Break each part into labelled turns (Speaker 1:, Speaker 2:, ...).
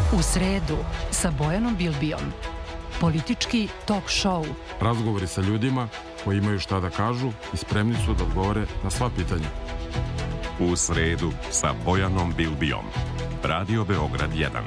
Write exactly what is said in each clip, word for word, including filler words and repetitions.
Speaker 1: U sredu sa Bojanom Bilbijom. Politički talk show.
Speaker 2: Razgovori sa ljudima koji imaju šta da kažu i spremni su da odgovore na sva pitanja.
Speaker 3: U sredu sa Bojanom Bilbijom. Radio Beograd jedan.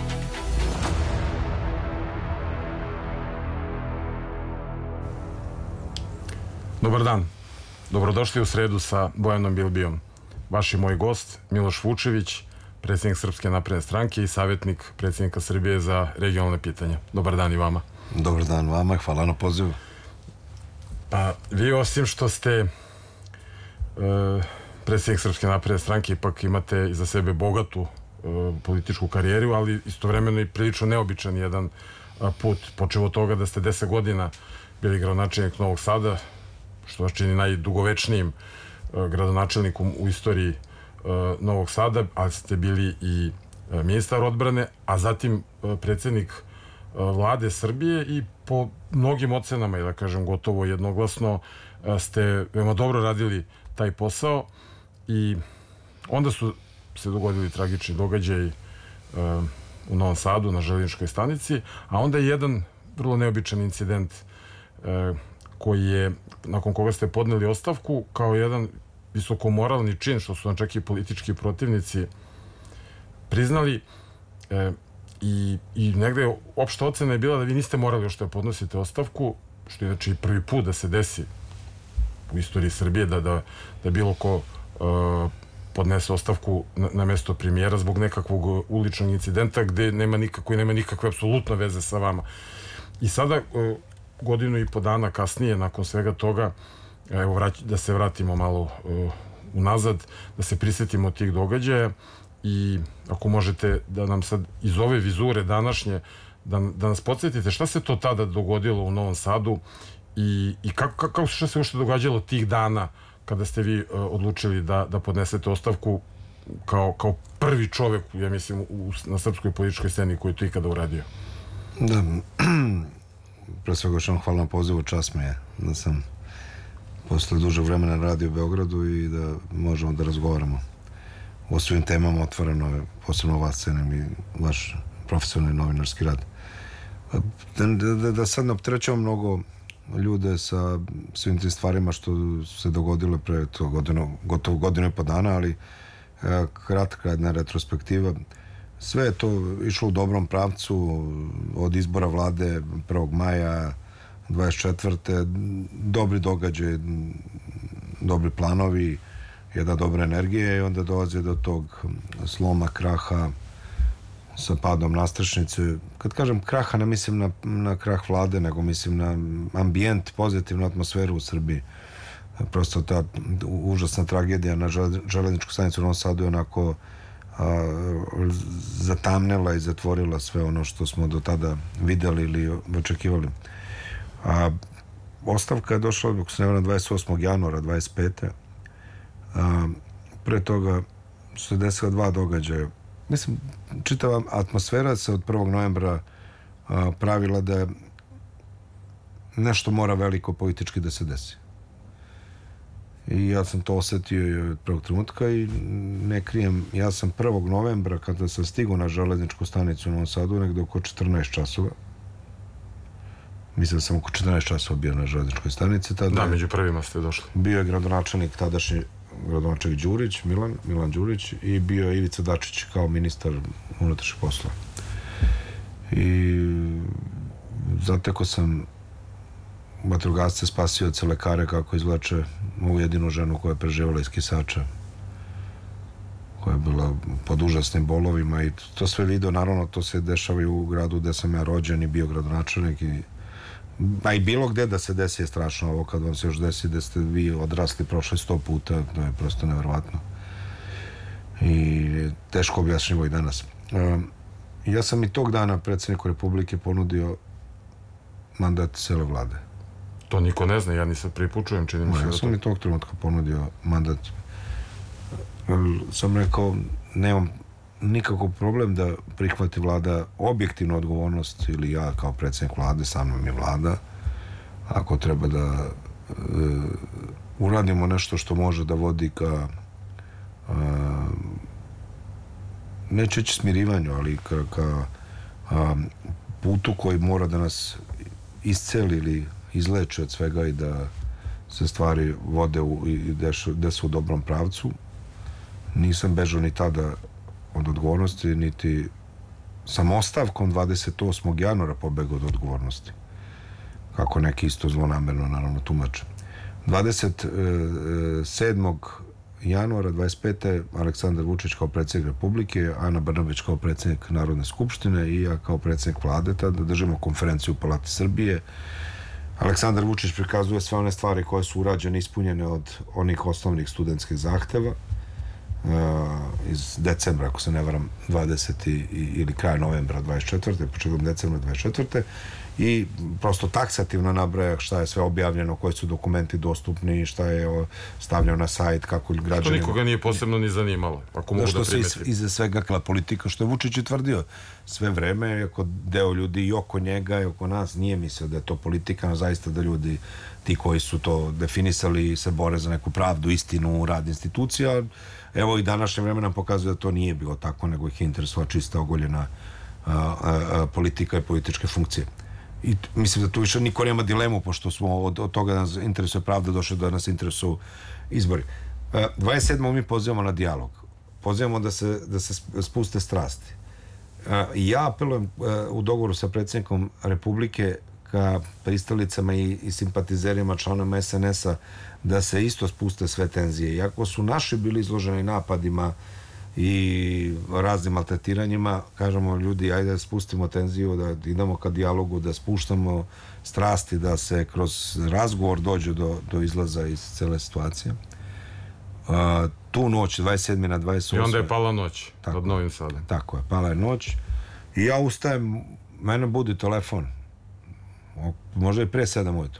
Speaker 2: Dobar dan. Dobrodošli u sredu sa Bojanom Bilbijom. Vaš i moj gost Miloš Vučević, predsjednik Srpske napredne stranke i savjetnik predsjednika Srbije za regionalne pitanja. Dobar dan i vama.
Speaker 4: Dobar dan vama, hvala na pozivu.
Speaker 2: Pa, vi osim što ste e, predsjednik Srpske napredne stranke, ipak imate iza sebe bogatu e, političku karijeru, ali istovremeno i prilično neobičan jedan a, put. Počeo od toga da ste deset godina bili gradonačelnik Novog Sada, što vas čini najdugovečnijim e, gradonačelnikom u istoriji Novog Sada, ali ste bili i ministar odbrane, a zatim predsjednik vlade Srbije i po mnogim ocenama, i da kažem gotovo jednoglasno, ste veoma dobro radili taj posao i onda su se dogodili tragični događaji u Novom Sadu na željezničkoj stanici, a onda je jedan vrlo neobičan incident koji je, nakon koga ste podneli ostavku kao jedan visokomoralni čin, što su vam čak i politički protivnici priznali, e, i, i negde opšta ocena je bila da vi niste morali još da podnosite ostavku, što je znači prvi put da se desi u istoriji Srbije da, da, da bilo ko e, podnese ostavku na, na mesto premijera zbog nekakvog uličnog incidenta gde nema nikakve, nema nikakve apsolutno veze sa vama. I sada, e, godinu i po dana kasnije, nakon svega toga, evo, vrać, da se vratimo malo uh, unazad, da se prisjetimo tih događaja i ako možete da nam sad iz ove vizure današnje da, da nas podsjetite šta se to tada dogodilo u Novom Sadu i, i kako, kako šta se uopšte događalo tih dana kada ste vi uh, odlučili da, da podnesete ostavku kao, kao prvi čovek, ja mislim, u, na srpskoj političkoj sceni koji je to ikada uradio.
Speaker 4: Da, pre svega što vam hvala na pozivu, čast mi je da sam posle duže vremena radio u Beogradu i da možemo da razgovaramo o svim temama otvoreno, posebno vas cenim i vaš profesionalni novinarski rad. Da, da, da sad ne opterećavam mnogo ljude sa svim tim stvarima što se dogodile pre to godinu, gotovo godinu i po dana, ali e, kratka jedna retrospektiva. Sve je to išlo u dobrom pravcu od izbora vlade prvog maja dvadeset četvrte dobri događaj, dobri planovi, jedna dobra energija i onda dolazi do tog sloma, kraha sa padom nastrešnice. Kad kažem kraha, ne mislim na, na krah vlade, nego mislim na ambijent, pozitivnu atmosferu u Srbiji. Prosto ta užasna tragedija na železničku stanicu u Novom Sadu je onako a, zatamnela i zatvorila sve ono što smo do tada videli ili očekivali. A ostavka je došla, ako se ne varam, dvadeset osmog januara dvadeset pete A, pre toga su se desila dva događaja. Mislim, čitava atmosfera se od prvog novembra a, pravila da nešto mora veliko politički da se desi. I ja sam to osetio od prvog trenutka i ne krijem, ja sam prvog novembra kada sam stigao na železničku stanicu u Novom Sadu, negde oko četrnaest časova, mislim da sam oko četrnaest časova bio na železničkoj stanici. Tada
Speaker 2: da, među prvima ste došli.
Speaker 4: Bio je gradonačelnik, tadašnji gradonačelnik Đurić, Milan, Milan Đurić, i bio je Ivica Dačić kao ministar unutrašnjih poslova. I zateko sam vatrogasce, spasioce, lekare kako izvlače ovu jedinu ženu koja je preživala iz kisača, koja je bila pod užasnim bolovima i to sve video, naravno to se dešava i u gradu gde sam ja rođen i bio gradonačelnik i a i bilo gde da se desi je strašno. Ovo kad vam se još desi da ste vi odrasli prošli sto puta, to je prosto neverovatno i teško objašnjivo i danas. Um, ja sam i tog dana predsjedniku Republike ponudio mandat cele vlade.
Speaker 2: To niko ne zna, ja nisam pripučujem, čini mi se.
Speaker 4: Ja sam i tog trenutka ponudio mandat. Sam rekao, nemam nikakav problem da prihvati vlada objektivnu odgovornost ili ja kao predsjednik vlade, sa mnom je vlada, ako treba da e, uradimo nešto što može da vodi ka e, neće ići smirivanju, ali ka, ka a, putu koji mora da nas isceli ili izleče od svega i da se stvari vode u, i da su u dobrom pravcu. Nisam bežao ni tada od odgovornosti, niti sam ostavkom dvadeset osmog januara pobegao od odgovornosti. Kako neki isto zlonamerno, naravno, tumače. dvadeset sedmog januara dvadeset pete Aleksandar Vučić kao predsjednik Republike, Ana Brnabić kao predsjednik Narodne skupštine i ja kao predsjednik vlade, tada držimo konferenciju u Palati Srbije. Aleksandar Vučić prikazuje sve one stvari koje su urađene, ispunjene od onih osnovnih studentskih zahteva uh, iz decembra, ako se ne varam, dvadeset ili kraj novembra dvadeset četvrte početkom decembra dvadeset četvrte i prosto taksativno nabraja šta je sve objavljeno, koji su dokumenti dostupni, šta je stavljeno na sajt, kako građani...
Speaker 2: To nikoga nije posebno ni zanimalo, ako mogu da primetim.
Speaker 4: Što se iza svega kla politika, što je Vučić i tvrdio sve vreme, iako deo ljudi i oko njega i oko nas nije mislio da je to politika, no zaista da ljudi, ti koji su to definisali, se bore za neku pravdu, istinu, rad institucija. Evo i današnje vreme nam pokazuje da to nije bilo tako, nego ih interesova čista ogoljena a, a, a, politika i političke funkcije. I mislim da tu više niko nema dilemu, pošto smo od, od toga da nas interesuje pravda došli da nas interesuju izbori. dvadeset sedmog mi pozivamo na dijalog. Pozivamo da se, da se spuste strasti. I ja apelujem u dogovoru sa predsjednikom Republike ka pristalicama i, i simpatizerima članama es en es a da se isto spuste sve tenzije. Iako su naši bili izloženi napadima i raznim maltretiranjima, kažemo ljudi, ajde da spustimo tenziju, da idemo ka dijalogu, da spuštamo strasti, da se kroz razgovor dođe do, do izlaza iz cele situacije. Uh, tu noć, dvadeset sedme na dvadeset osme.
Speaker 2: I onda je pala noć pod Novim Sadom.
Speaker 4: Tako je, pala je noć. I ja ustajem, mene budi telefon. Možda i pre sedam ujutro.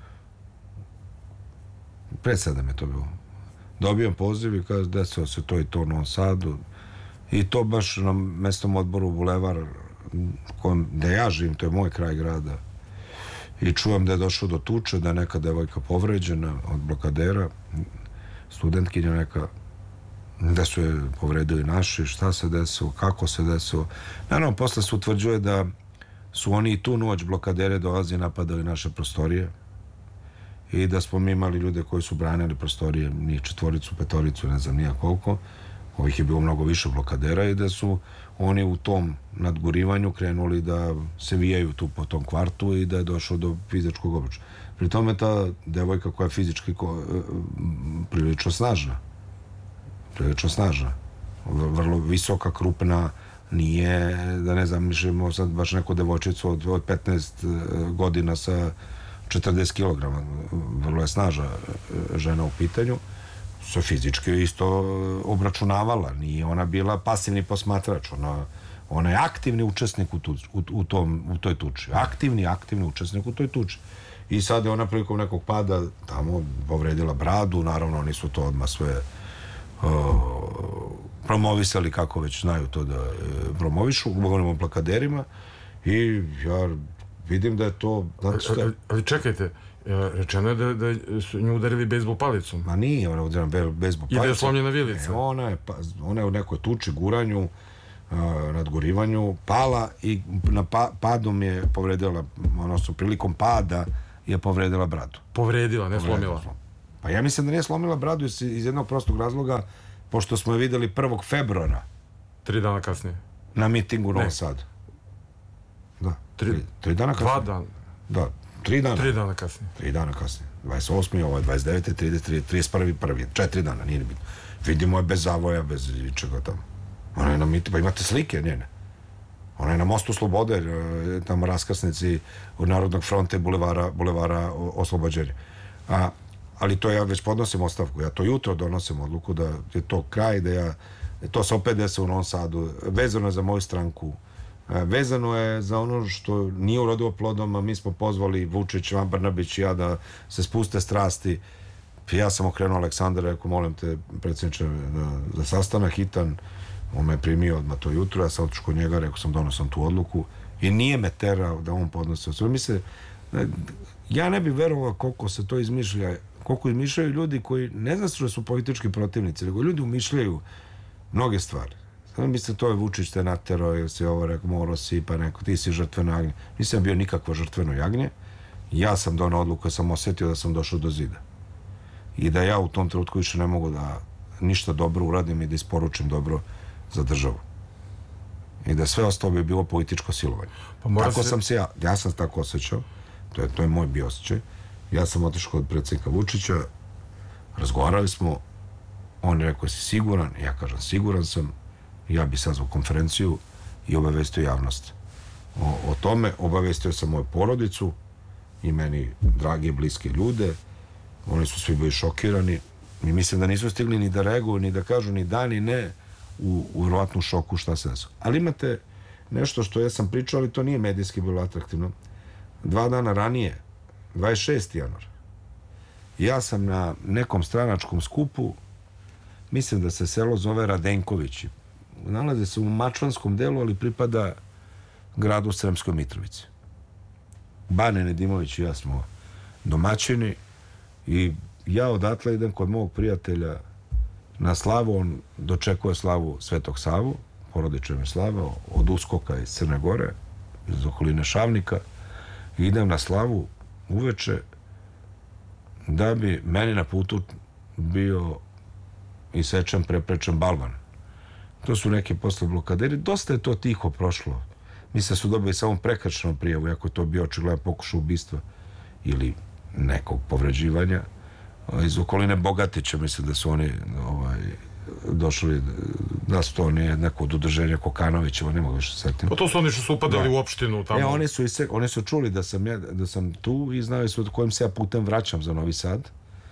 Speaker 4: Pre sedam je to bilo. Dobijem poziv i kaže, desilo se to i to u Novom Sadu. I to baš na mestnom odboru Bulevar, kojem, gde ja živim, to je moj kraj grada. I čujem da je došlo do tuče, da je neka devojka povređena od blokadera, studentkinja neka, da su je povredili naši, šta se desilo, kako se desilo. Naravno, posle se utvrđuje da su oni i tu noć blokadere dolazi i napadali naše prostorije i da smo mi imali ljude koji su branili prostorije, njih četvoricu, petoricu, ne znam nija koliko, ovih je bilo mnogo više blokadera i da su oni u tom nadgurivanju krenuli da se vijaju tu po tom kvartu i da je došlo do fizičkog obračuna. Pri tome ta devojka koja je fizički ko, prilično snažna, prilično snažna, vrlo visoka, krupna, nije, da ne znam, mišljamo sad baš neku devojčicu od, od petnaest godina sa četrdeset kilograma, vrlo je snažna žena u pitanju, se fizički isto obračunavala, nije ona bila pasivni posmatrač, ona, ona je aktivni učesnik u, tu, u, u, tom, u toj tuči, aktivni, aktivni učesnik u toj tuči. I sad je ona prilikom nekog pada tamo povredila bradu, naravno oni su to odmah sve uh, promovisali kako već znaju to da uh, promovišu, govorimo o plakaderima i ja vidim da je to... Znači,
Speaker 2: ali, ali čekajte, rečeno je da, da su nju udarili bejsbol palicom.
Speaker 4: Ma nije ona udarila bejsbol palicom.
Speaker 2: I da je slomljena vilica.
Speaker 4: Ne, ona, je, ona je u nekoj tuči, guranju, uh, nadgorivanju, pala i na pa, padom je povredila, odnosno prilikom pada je povredila bradu.
Speaker 2: Povredila, ne
Speaker 4: povredila.
Speaker 2: slomila.
Speaker 4: Pa ja mislim da nije slomila bradu iz, iz jednog prostog razloga, pošto smo je videli prvog februara.
Speaker 2: Tri dana kasnije.
Speaker 4: Na mitingu u Novom Sadu. Da. Tri, tri, tri dana kasnije.
Speaker 2: Dva dana.
Speaker 4: Da, tri dana.
Speaker 2: Tri dana kasnije.
Speaker 4: Tri dana kasnije. dvadeset osmi ovo je dvadeset deveti trideset trideset prvi prvi Četiri dana, nije ni bitno. Vidimo je bez zavoja, bez čega tamo. Ona je na mitingu, pa imate slike njene. Ona je na mostu Slobode, tamo raskrsnici od Narodnog fronta i bulevara, bulevara Oslobođenja. A, ali to ja već podnosim ostavku. Ja to jutro donosim odluku da je to kraj, da ja, to se opet desi u Novom Sadu. Vezano je za moju stranku. Vezano je za ono što nije urodilo plodom, a mi smo pozvali Vučić, Van Brnabić i ja da se spuste strasti. Ja sam okrenuo Aleksandra, rekao, molim te, predsjedniče, za sastanak hitan. On me je primio odmah to jutro, ja sam otišao kod njega, rekao sam, donosim tu odluku i nije me terao da on podnosi. Sve mi se, ja ne bih verovao koliko se to izmišlja, koliko izmišljaju ljudi koji ne znači da su politički protivnici, nego ljudi umišljaju mnoge stvari. Mislim, to je Vučić te natero, ili si ovo rekao, morao si, pa neko, ti si žrtveno jagnje. Nisam bio nikakvo žrtveno jagnje. Ja sam donao odluku, sam osjetio da sam došao do zida. I da ja u tom trenutku više ne mogu da ništa dobro uradim i da isporučim dobro za državu. I da sve ostalo bi bilo političko silovanje. Pa tako se... sam se ja, ja sam tako osjećao, to je, to je moj bio osjećaj. Ja sam otišao kod predsjednika Vučića, razgovarali smo, on je rekao, si siguran? Ja kažem, siguran sam. Ja bi sazvao konferenciju i obavestio javnost. O, o tome obavestio sam moju porodicu i meni drage i bliske ljude. Oni su svi bili šokirani i mislim da nisu stigli ni da reaguju, ni da kažu ni da, ni ne u, u vjerovatnu šoku šta se desilo. Ali imate nešto što ja sam pričao, ali to nije medijski bilo atraktivno. Dva dana ranije, dvadeset šestog januara, ja sam na nekom stranačkom skupu, mislim da se selo zove Radenkovići. Nalaze se u mačvanskom delu, ali pripada gradu Sremskoj Mitrovici. Bane Nedimović i ja smo domaćini i ja odatle idem kod mog prijatelja na slavu, on dočekuje slavu Svetog Savu, porodičan je slava, od uskoka iz Crne Gore, iz okoline Šavnika, i idem na slavu uveče da bi meni na putu bio isečen, preprečen balvan. To su neki posle blokaderi. Dosta je to tiho prošlo. Mislim da su dobili samo prekršenu prijavu, iako je to bio očigledan pokušaj ubistva ili nekog povređivanja. Iz okoline Bogatića, mislim da su oni ovaj, došli, da su to nije neko od udruženja Kokanovićeva, ne mogu više setim.
Speaker 2: Pa to su oni što su upadali da. U opštinu tamo.
Speaker 4: E, oni su, isek, oni su čuli da sam, ja, da sam tu i znali su od kojim se ja putem vraćam za Novi Sad.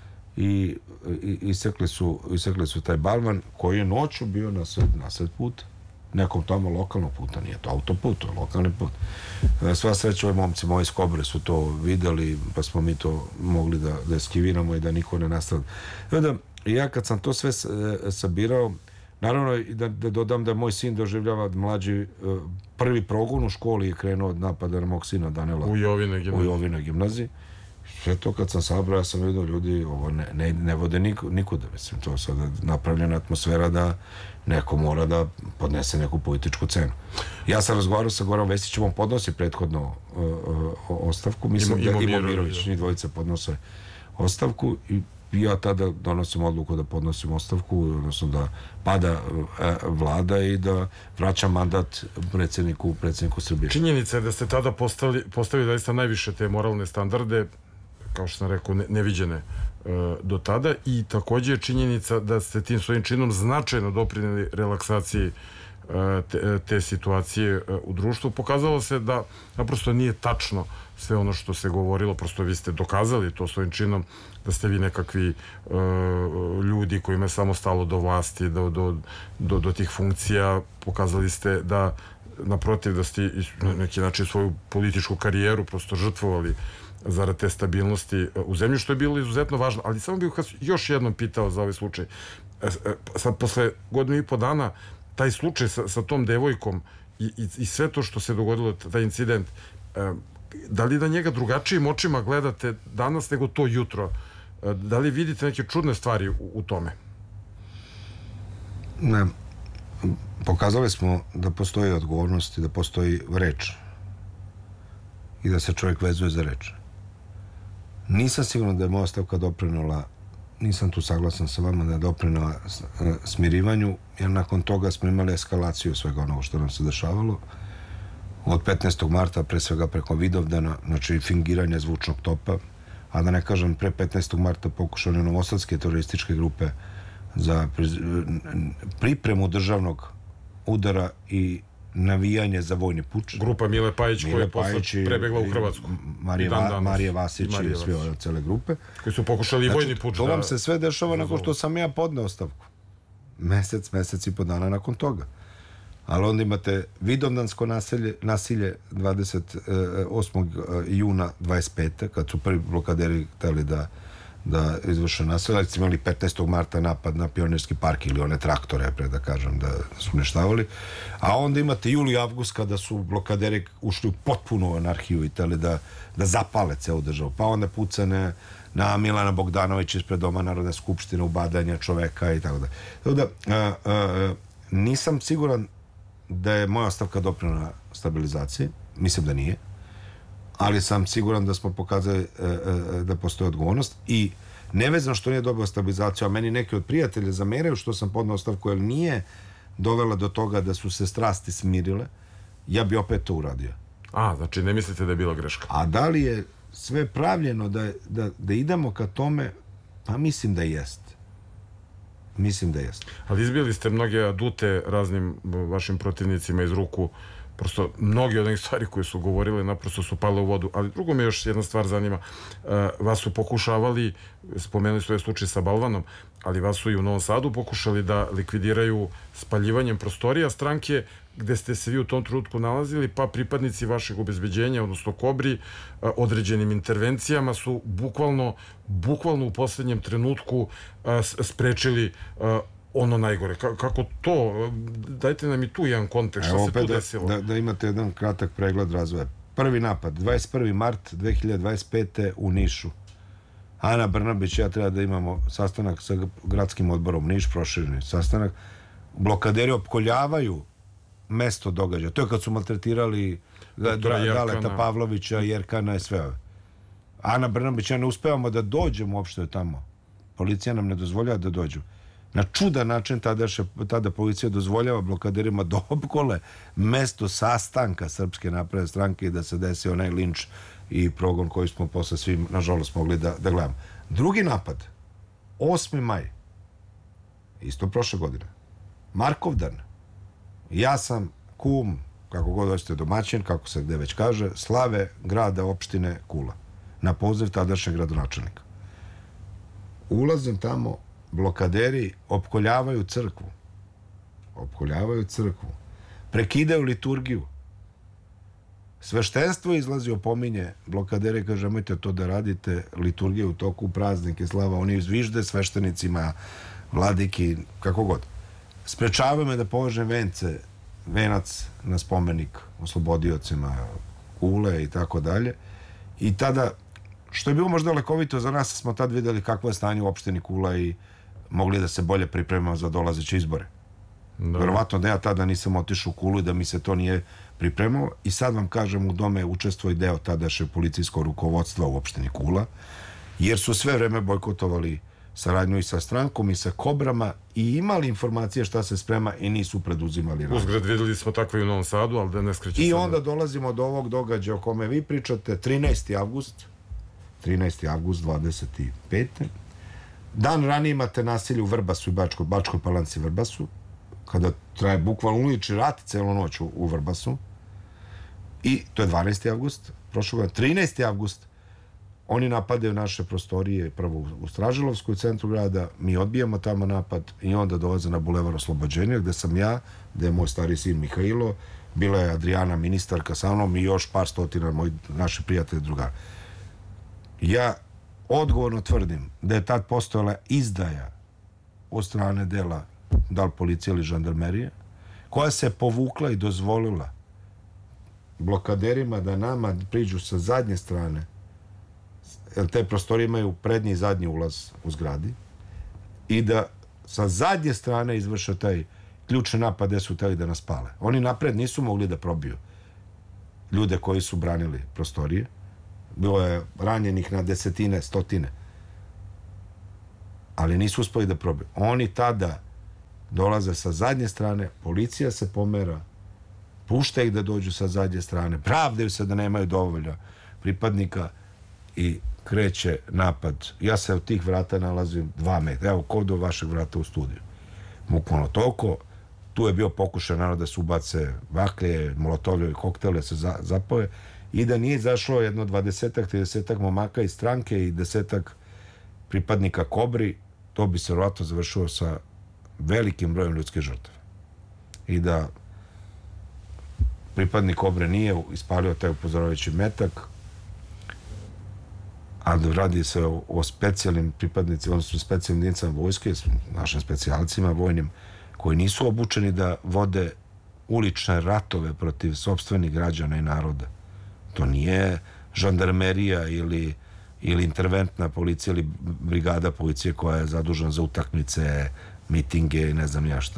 Speaker 4: I, i isekli su, isekli su taj balvan koji je noću bio na sred, na sred put, nekom tamo lokalnog puta, nije to autoput, to je lokalni put. Sva sreća, ovi momci moji iz Kobre su to videli, pa smo mi to mogli da, da eskiviramo i da niko ne nastrada. Da, ja kad sam to sve sabirao, naravno da, da dodam da moj sin doživljava mlađi, prvi progon u školi je krenuo od napada na mog sina Danila
Speaker 2: u Jovinoj gimnaziji.
Speaker 4: U Jovinoj gimnaziji. Sve to kad sam sabrao, ja sam vidio ljudi, ovo ne, ne, ne vode niko, nikuda, mislim, to je sada napravljena atmosfera da neko mora da podnese neku političku cenu. Ja sam razgovarao sa Goranom Vesićem, on podnosi prethodno uh, uh, ostavku, mislim Imo, da Imo Mirović, njih dvojice podnose ostavku i ja tada donosim odluku da podnosim ostavku, odnosno da pada uh, vlada i da vraćam mandat predsjedniku, predsjedniku Srbije.
Speaker 2: Činjenica je da ste tada postavili, postavili zaista najviše te moralne standarde, kao što sam rekao, ne, neviđene e, do tada, i također je činjenica da ste tim svojim činom značajno doprinijeli relaksaciji e, te, te situacije e, u društvu. Pokazalo se da naprosto nije tačno sve ono što se govorilo, prosto vi ste dokazali to svojim činom, da ste vi nekakvi e, ljudi kojima je samo stalo do vlasti, do, do, do, do tih funkcija. Pokazali ste da, naprotiv, da ste na neki način svoju političku karijeru prosto žrtvovali zarad te stabilnosti u zemlji, što je bilo izuzetno važno. Ali samo bih još jednom pitao za ovaj slučaj. Sad, posle godinu i po dana, taj slučaj sa, sa tom devojkom i, i, i sve to što se dogodilo, taj incident, da li na njega drugačijim očima gledate danas nego to jutro? Da li vidite neke čudne stvari u, u tome?
Speaker 4: Ne. Pokazali smo da postoji odgovornost i da postoji reč i da se čovjek vezuje za reč. Nisam siguran da je moja ostavka doprinula, nisam tu saglasan sa vama, da je doprinula smirivanju, jer nakon toga smo imali eskalaciju svega onoga što nam se dešavalo. Od petnaestog marta, pre svega preko Vidovdana, znači fingiranje zvučnog topa, a da ne kažem, pre petnaestog marta pokušane novosadske terorističke grupe za pripremu državnog udara i navijanje za vojni puč.
Speaker 2: Grupa Mile Pajić koja je posle prebegla u Hrvatsku.
Speaker 4: Marije, Va, Marije Vasić i, i sve ove cele grupe.
Speaker 2: Koji su pokušali znači, vojni puč.
Speaker 4: To vam da, se sve dešava nakon što sam ja podneo ostavku. Mesec, mesec i po dana nakon toga. Ali onda imate vidovdansko nasilje, nasilje dvadeset osmog juna dvadeset pete kad su prvi blokaderi hteli da da izvrše nasilje. Imali petnaestog marta napad na Pionirski park ili one traktore, pre da kažem, da su uništavali. A onda imate juli i avgust kada su blokaderi ušli u potpunu anarhiju i teli da, da zapale celu državu. Pa onda pucane na Milana Bogdanovića ispred Doma Narodne skupštine, ubadanja čoveka i tako da. Tako da, a, a, nisam siguran da je moja ostavka doprinela stabilizaciji, mislim da nije, ali sam siguran da smo pokazali e, e, da postoji odgovornost i nevezano što nije dobio stabilizaciju, a meni neki od prijatelja zameraju što sam podneo ostavku, jer nije dovela do toga da su se strasti smirile, ja bi opet to uradio.
Speaker 2: A, znači ne mislite da je bila greška?
Speaker 4: A da li je sve pravljeno da, da, da idemo ka tome? Pa mislim da jest. Mislim da jest.
Speaker 2: Ali izbili ste mnoge adute raznim vašim protivnicima iz ruku. Prosto, mnogi od onih stvari koje su govorile naprosto su pale u vodu. Ali drugo me još jedna stvar zanima. Vas su pokušavali, spomenuli su ovaj slučaj sa balvanom, ali vas su i u Novom Sadu pokušali da likvidiraju spaljivanjem prostorija stranke gde ste se vi u tom trenutku nalazili, pa pripadnici vašeg obezbeđenja, odnosno Kobri, određenim intervencijama su bukvalno, bukvalno u poslednjem trenutku sprečili ono najgore. Kako to? Dajte nam i tu jedan kontekst. Šta se tu desilo?
Speaker 4: Da, da imate jedan kratak pregled razvoja. Prvi napad, dvadeset prvi mart dve hiljade dvadeset pete u Nišu. Ana Brnabić, ja treba da imamo sastanak sa gradskim odborom Niš, prošireni sastanak. Blokaderi opkoljavaju mesto događaja. To je kad su maltretirali Daleta Pavlovića, Jerkana i sve ove. Ana Brnabić, ja ne uspevamo da dođemo uopšte tamo. Policija nam ne dozvoljava da dođu. Na čudan način tada, še, tada policija dozvoljava blokaderima da opkole mesto sastanka Srpske napredne stranke i da se desi onaj linč i progon koji smo posle svim, nažalost, mogli da, da gledamo. Drugi napad, osmi maj, isto prošle godine, Markovdan. Ja sam kum, kako god hoćete, domaćin, kako se gde već kaže, slave grada opštine Kula, na poziv tadašnjeg gradonačelnika. Ulazim tamo, blokaderi opkoljavaju crkvu. Opkoljavaju crkvu. Prekidaju liturgiju. Sveštenstvo izlazi, opominje blokaderi, kaže, nemojte to da radite, liturgije u toku, praznike, slava, oni zvižde sveštenicima, vladiki, kako god. Sprečavaju me da položem vence, venac na spomenik oslobodiocima Kule i tako dalje. I tada, što je bilo možda lekovito za nas, smo tad videli kakvo je stanje u opštini Kula i mogli da se bolje pripremamo za dolazeće izbore. Da. Verovatno da ja tada nisam otišao u Kulu i da mi se to nije pripremalo. I sad vam kažem, u tome učestvuje deo tadašnje policijskog rukovodstva u opštini Kula, jer su sve vreme bojkotovali saradnju i sa strankom i sa Kobrama i imali informacije šta se sprema i nisu preduzimali rad.
Speaker 2: Uzgled videli smo takve i u Novom Sadu, ali da ne skreće.
Speaker 4: I onda dolazimo do ovog događaja o kome vi pričate, trinaesti avgust, trinaesti avgust dvadeset pete. Dan ranije imate nasilje u Vrbasu i Bačkoj, Bačkoj Palanci i Vrbasu, kada traje bukvalno ulični rat celu noć u, u Vrbasu. I to je dvanaesti avgust, prošle godine. trinaesti avgust, oni napadaju naše prostorije, prvo u Stražilovskoj centru grada, mi odbijamo tamo napad i onda dolaze na Bulevar Oslobođenja, gde sam ja, gde je moj stari sin Mihajlo, bila je Adriana ministarka sa mnom i još par stotina moji, naši prijatelji drugari. Ja odgovorno tvrdim da je tad postojala izdaja od strane dela, da li policije ili žandarmerije, koja se povukla i dozvolila blokaderima da nama priđu sa zadnje strane, jer te prostorije imaju prednji i zadnji ulaz u zgradi, i da sa zadnje strane izvrše taj ključni napad gde su hteli da nas pale. Oni napred nisu mogli da probiju ljude koji su branili prostorije. Bilo je ranjenih na desetine, stotine. Ali nisu uspeli da probiju. Oni tada dolaze sa zadnje strane, policija se pomera, pušta ih da dođu sa zadnje strane, pravdaju se da nemaju dovoljno pripadnika i kreće napad. Ja se od tih vrata nalazim dva metra. Evo, kod do vašeg vrata u studiju. Bukvalno toliko. Tu je bio pokušaj naravno da se ubace baklje, molotovljevi koktele, se za, zapoje. I da nije izašlo jedno dvadesetak, tridesetak momaka iz stranke i desetak pripadnika Kobri, to bi se vjerojatno završilo sa velikim brojem ljudske žrtve. I da pripadnik Kobre nije ispalio taj upozoravajući metak, a da radi se o, o specijalnim pripadnicima, odnosno specijalnim jedinicama vojske, našim specijalcima vojnim, koji nisu obučeni da vode ulične ratove protiv sopstvenih građana i naroda. To nije žandarmerija ili, ili interventna policija ili brigada policije koja je zadužena za utakmice, mitinge i ne znam ja šta.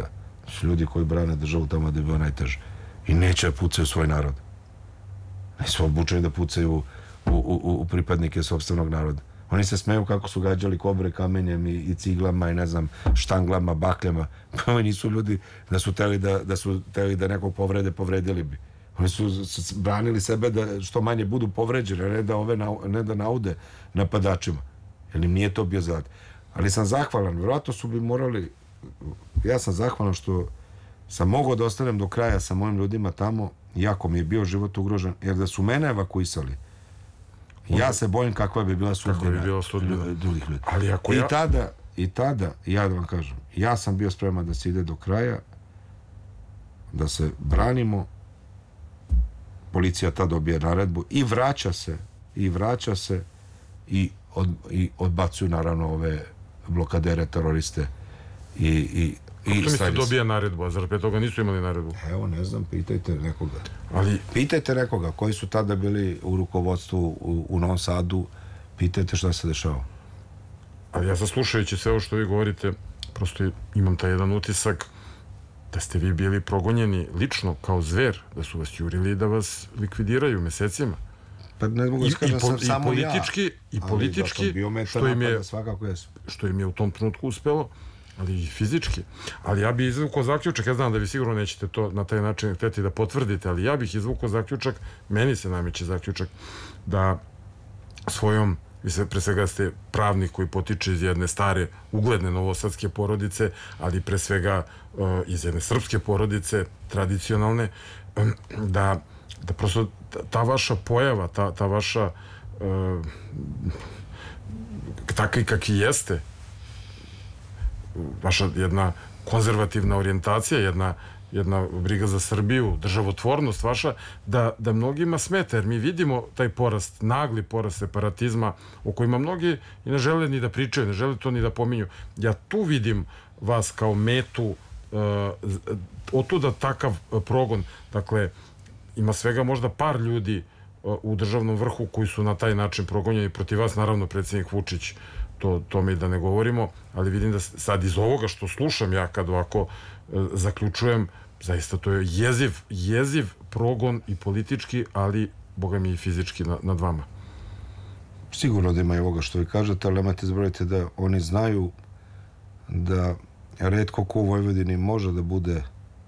Speaker 4: Su ljudi koji brane državu tamo da je bilo najteže. I neće da pucaju svoj narod. Nisu obučeni da pucaju u, u, u, u pripadnike sopstvenog naroda. Oni se smeju kako su gađali kobre kamenjem i, i ciglama i ne znam, štanglama, bakljama. Oni nisu ljudi da su teli da, da su teli da nekog povrede, povredili bi. Oni su, su branili sebe da što manje budu povređeni, a ne da, ove, ne da naude napadačima. Jer im nije to bio zad. Ali sam zahvalan, vjerojatno su bi morali, ja sam zahvalan što sam mogao da ostanem do kraja sa mojim ljudima tamo, jako mi je bio život ugrožen, jer da su mene evakuisali, ja se bojim kakva bi bila sudbina,
Speaker 2: bi bila sudbina
Speaker 4: drugih ljudi.
Speaker 2: Ali ako
Speaker 4: I
Speaker 2: ja...
Speaker 4: tada, i tada, ja da vam kažem, ja sam bio spreman da se ide do kraja, da se branimo, policija tada dobije naredbu i vraća se, i vraća se i, od, i odbacuju naravno ove blokadere, teroriste i, i
Speaker 2: Kako to mislite dobija naredbu, a zar pre toga nisu imali naredbu?
Speaker 4: Evo, ne znam, pitajte nekoga.
Speaker 2: Ali...
Speaker 4: Pitajte nekoga koji su tada bili u rukovodstvu u, u Novom Sadu, pitajte šta se dešava.
Speaker 2: Ali ja sad slušajući sve ovo što vi govorite, prosto imam taj jedan utisak da ste vi bili progonjeni lično kao zver, da su vas jurili i da vas likvidiraju mesecima.
Speaker 4: Pa ne mogu da kažem sam samo
Speaker 2: politički,
Speaker 4: ja.
Speaker 2: I politički,
Speaker 4: što im je, svakako jesu.
Speaker 2: Što im je u tom trenutku uspelo, ali i fizički. Ali ja bih izvukao zaključak, ja znam da vi sigurno nećete to na taj način hteti da potvrdite, ali ja bih izvukao zaključak, meni se nameće zaključak, da svojom, vi se pre svega ste pravnik koji potiče iz jedne stare, ugledne novosadske porodice, ali pre svega uh, iz jedne srpske porodice, tradicionalne, um, da, da prosto ta, ta vaša pojava, ta, ta vaša uh, takvi kakvi jeste, vaša jedna konzervativna orijentacija, jedna, jedna briga za Srbiju, državotvornost vaša, da, da mnogima smeta, jer mi vidimo taj porast, nagli porast separatizma, o kojima mnogi i ne žele ni da pričaju, ne žele to ni da pominju. Ja tu vidim vas kao metu, uh, otuda takav progon, dakle, ima svega možda par ljudi uh, u državnom vrhu koji su na taj način progonjeni protiv vas, naravno predsjednik Vučić, to, to mi da ne govorimo, ali vidim da sad iz ovoga što slušam ja kad ovako e, zaključujem, zaista to je jeziv, jeziv progon i politički, ali boga mi i fizički na, nad vama.
Speaker 4: Sigurno da ima i ovoga što vi kažete, ali nemojte zaboraviti da oni znaju da retko ko u Vojvodini može da bude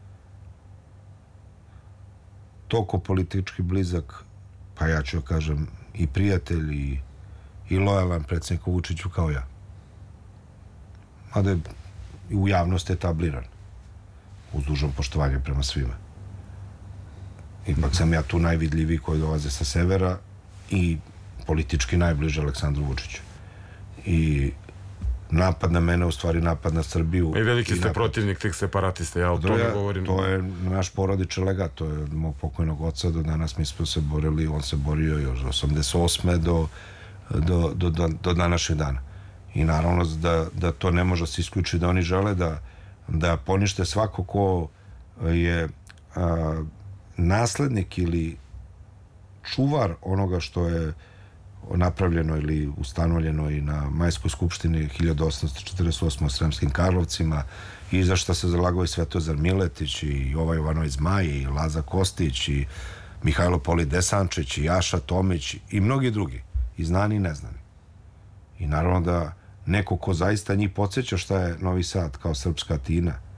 Speaker 4: toliko politički blizak, pa ja ću kažem i prijatelj i i lojalan predsjedniku Vučiću kao ja. Mada je u javnosti etabliran. Uz dužno poštovanje prema svima. Ipak sam ja tu najvidljiviji koji dolaze sa severa i politički najbliže Aleksandru Vučiću. I napad na mene, u stvari napad na Srbiju.
Speaker 2: I veliki ste
Speaker 4: napad...
Speaker 2: protivnik tih separatista, ja o tome
Speaker 4: ja,
Speaker 2: govorim.
Speaker 4: To je naš porodični legat, to je od mog pokojnog oca, do danas mi smo se borili, on se borio još od osamdeset osme do Do, do, do, do današnjeg dana. I naravno da, da to ne može se isključiti, da oni žele da, da ponište svako ko je a, naslednik ili čuvar onoga što je napravljeno ili ustanovljeno i na Majskoj skupštini hiljadu osamsto četrdeset osme u Sremskim Karlovcima, i za što se zalagao i Svetozar Miletić i Jovan Jovanović Zmaj i Laza Kostić i Mihajlo Poli Desančić i Jaša Tomić i mnogi drugi, i znani i neznani. I naravno da neko ko zaista njih podsjeća šta je Novi Sad kao srpska Atina,